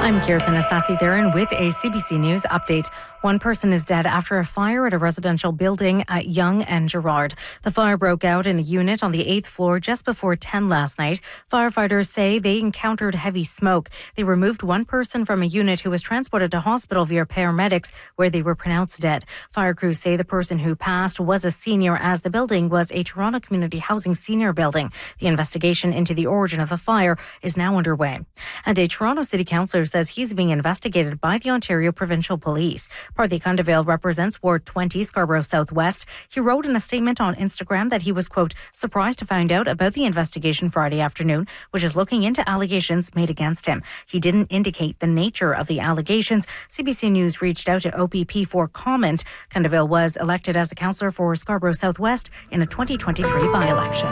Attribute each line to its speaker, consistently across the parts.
Speaker 1: I'm Kirtan Asasi-Theron with a CBC News update. One person is dead after a fire at a residential building at Yonge and Gerrard. The fire broke out in a unit on the 8th floor just before 10 last night. Firefighters say they encountered heavy smoke. They removed one person from a unit who was transported to hospital via paramedics, where they were pronounced dead. Fire crews say the person who passed was a senior, as the building was a Toronto Community Housing senior building. The investigation into the origin of the fire is now underway. And a Toronto City Councillor says he's being investigated by the Ontario Provincial Police. Parthy Condeville represents Ward 20, Scarborough Southwest. He wrote in a statement on Instagram that he was, quote, surprised to find out about the investigation Friday afternoon, which is looking into allegations made against him. He didn't indicate the nature of the allegations. CBC News reached out to OPP for comment. Condeville was elected as a councillor for Scarborough Southwest in a 2023 by-election.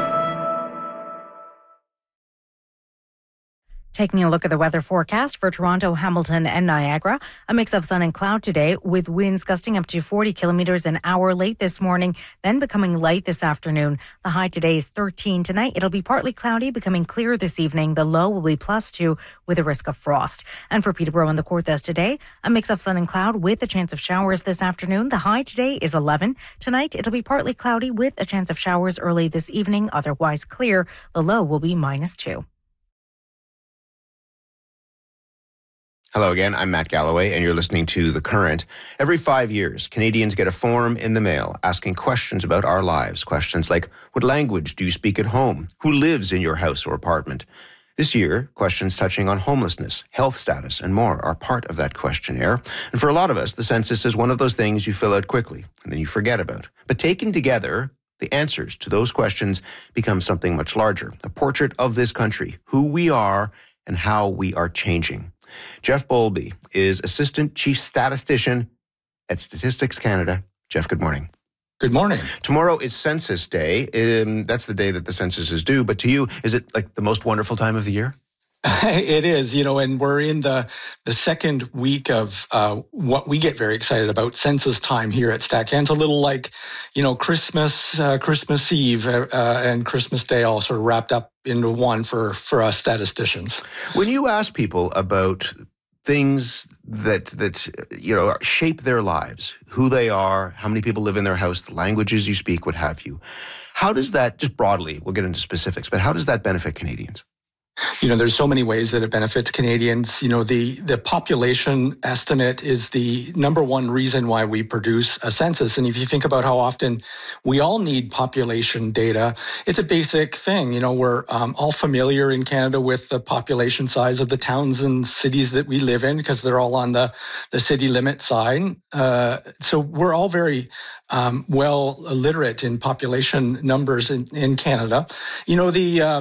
Speaker 1: Taking a look at the weather forecast for Toronto, Hamilton and Niagara. A mix of sun and cloud today, with winds gusting up to 40 kilometres an hour late this morning, then becoming light this afternoon. The high today is 13. Tonight, it'll be partly cloudy, becoming clear this evening. The low will be +2 with a risk of frost. And for Peterborough and the Kawarthas today, a mix of sun and cloud with a chance of showers this afternoon. The high today is 11. Tonight, it'll be partly cloudy with a chance of showers early this evening, otherwise clear. The low will be -2.
Speaker 2: Hello again, I'm Matt Galloway, and you're listening to The Current. Every 5 years, Canadians get a form in the mail asking questions about our lives. Questions like, what language do you speak at home? Who lives in your house or apartment? This year, questions touching on homelessness, health status, and more are part of that questionnaire. And for a lot of us, the census is one of those things you fill out quickly and then you forget about. But taken together, the answers to those questions become something much larger. A portrait of this country, who we are, and how we are changing. Jeff Bowlby is Assistant Chief Statistician at Statistics Canada. Jeff, good morning.
Speaker 3: Good morning.
Speaker 2: Tomorrow is Census Day. That's the day that the census is due. But to you, is it like the most wonderful time of the year?
Speaker 3: It is, and we're in the second week of what we get very excited about, census time here at StatCan. It's a little like, Christmas Eve and Christmas Day all sort of wrapped up into one for us statisticians.
Speaker 2: When you ask people about things that shape their lives, who they are, how many people live in their house, the languages you speak, what have you, how does that, just broadly, we'll get into specifics, but how does that benefit Canadians?
Speaker 3: There's so many ways that it benefits Canadians. The population estimate is the number one reason why we produce a census. And if you think about how often we all need population data, it's a basic thing. We're all familiar in Canada with the population size of the towns and cities that we live in because they're all on the city limit side. So we're all very well literate in population numbers in Canada.